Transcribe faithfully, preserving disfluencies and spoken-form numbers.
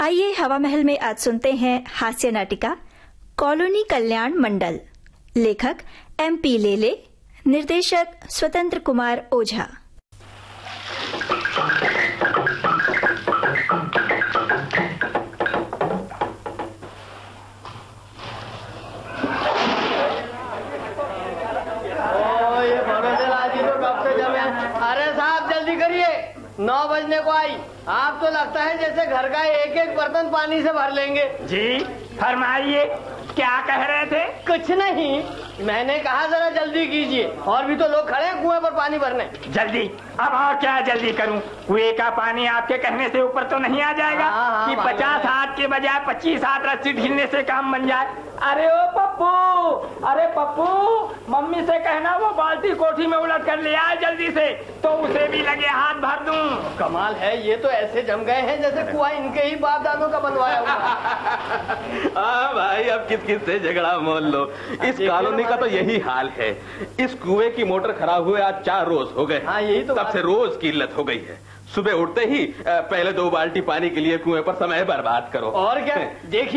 आइए हवा महल में आज सुनते हैं हास्य नाटिका कॉलोनी कल्याण मंडल। लेखक एम पी लेले, निर्देशक स्वतंत्र कुमार ओझा। अरे साहब जल्दी करिए, नौ बजने को आई। आप तो लगता है जैसे घर का एक एक बर्तन पानी से भर लेंगे। जी फरमाइए, क्या कह रहे थे? कुछ नहीं, मैंने कहा जरा जल्दी कीजिए, और भी तो लोग खड़े हैं कुएं पर पानी भरने। जल्दी? अब और क्या जल्दी करूं? कुएं का पानी आपके कहने से ऊपर तो नहीं आ जाएगा हाँ, हाँ, कि पचास हाथ के बजाय पच्चीस हाथ रस्सी ढीलने से काम बन जाए। अरे ओ पप्पू, अरे पप्पू, मम्मी से कहना वो बाल्टी कोठी में उलट कर ले आए जल्दी से, तो उसे भी लगे हाथ भर दूं। कमाल है, ये तो ऐसे जम गए हैं जैसे कुआं इनके ही बाप दादों का बनवाया हुआ। हाँ भाई, अब किस किस से झगड़ा मोल लो। इस कॉलोनी का तो यही हाल है। इस कुएं की मोटर खराब हुए आज चार रोज हो गए। हाँ, यही तो तब से रोज की किल्लत हो गई है। सुबह उठते ही पहले दो बाल्टी पानी के लिए कुएं पर समय बर्बाद करो। और क्या, देखिए